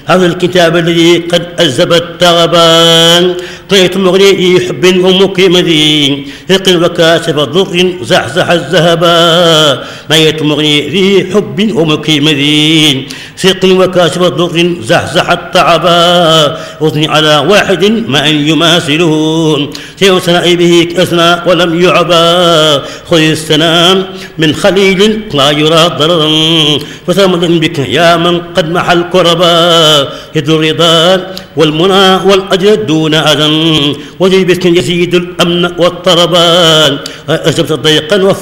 هذا الكتاب الذي قد أذب التغبان طيت مغني حب ومقيم ذي ثقل وكاشف ضر زحزح الذهبا ميت مغني ذي حب ومقيم ذي ثقل وكاشف ضر زحزح التعبا أثني على واحد ما أن يماثله سيوسن به أثنى ولم يعبا خذ السلام من خليل لا يرى ضررا فثمن بك يا من قد محى الكربا يد الرضا والمنى والأجر دون أذى وجي بك يزيد الأمن والطربان أجبت ضيقا